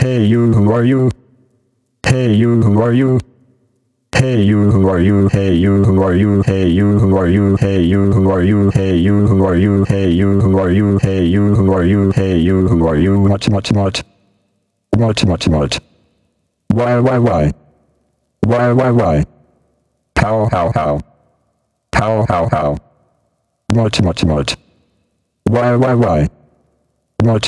Hey you, who are you? Hey you, who are you? Hey you, who are you? Hey you, who are you? Hey you, who are you? Hey you, who are you? Hey you, who are you? Hey you, who are you? Hey you, who are you? Hey you, who are you? Much. Why? Why? How? How? Much. Why? Much.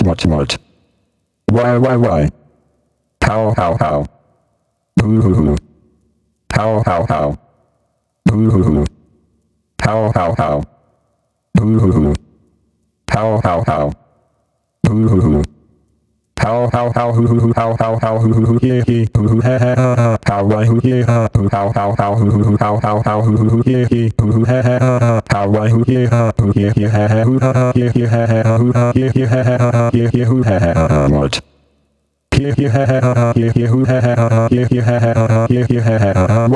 Why? How? Who? How? Who? How? Who? How? Who? How who how who he who ha ha how why who he how who he who ha how why who he who he ha who he who ha what he who ha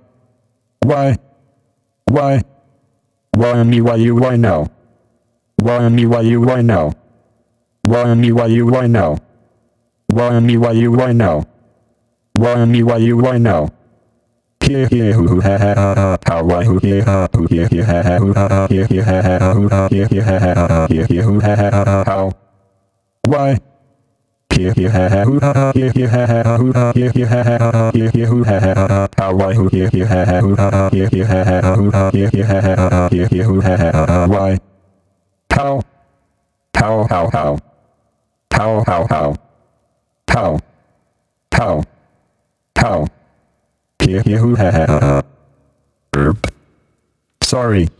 why me why you why now why me why you why now why me why you why now why me why you why now why me why you why now he who ha how why who he ha who he ha who he who ha how why he ha who he ha who who ha how why who he ha who he who ha why how Sorry.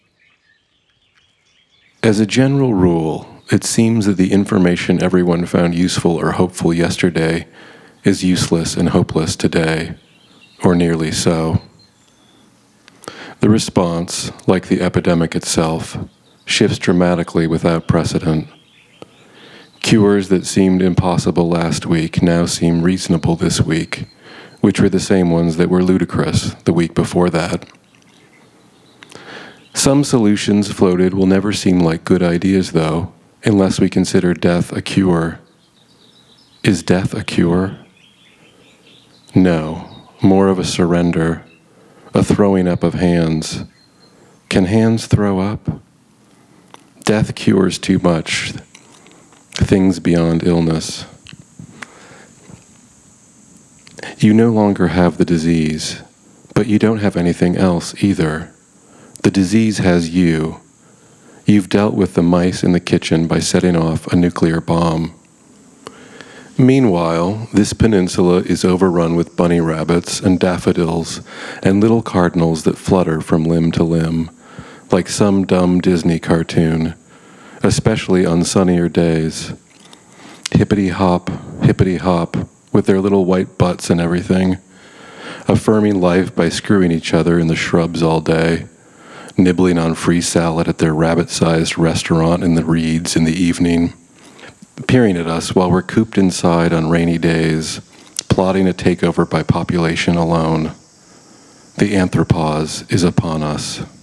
As a general rule, it seems that the information everyone found useful or hopeful yesterday is useless and hopeless today, or nearly so. The response, like the epidemic itself, shifts dramatically without precedent. Cures that seemed impossible last week now seem reasonable this week, which were the same ones that were ludicrous the week before that. Some solutions floated will never seem like good ideas, though, unless we consider death a cure. Is death a cure? No, more of a surrender, a throwing up of hands. Can hands throw up? Death cures too much, things beyond illness. You no longer have the disease, but you don't have anything else either. The disease has you. You've dealt with the mice in the kitchen by setting off a nuclear bomb. Meanwhile, this peninsula is overrun with bunny rabbits and daffodils and little cardinals that flutter from limb to limb, like some dumb Disney cartoon, especially on sunnier days. Hippity hop, with their little white butts and everything, affirming life by screwing each other in the shrubs all day, nibbling on free salad at their rabbit-sized restaurant in the reeds in the evening, peering at us while we're cooped inside on rainy days, plotting a takeover by population alone. The anthropause is upon us.